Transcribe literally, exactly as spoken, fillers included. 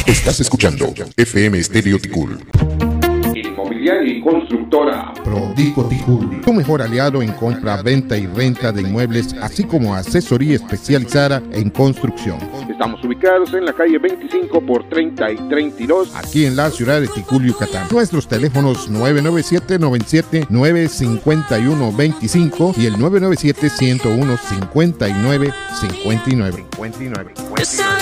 Estás escuchando F M Estéreo Ticul. Inmobiliaria y constructora Prodico Ticul, tu mejor aliado en compra, venta y renta de inmuebles, así como asesoría especializada en construcción. Estamos ubicados en la calle veinticinco por treinta y treinta y dos, aquí en la ciudad de Ticul, Yucatán. Nuestros teléfonos nueve nueve siete, noventa y siete, nueve cinco uno, veinticinco y el nueve nueve siete, ciento uno, cincuenta y nueve cincuenta y nueve.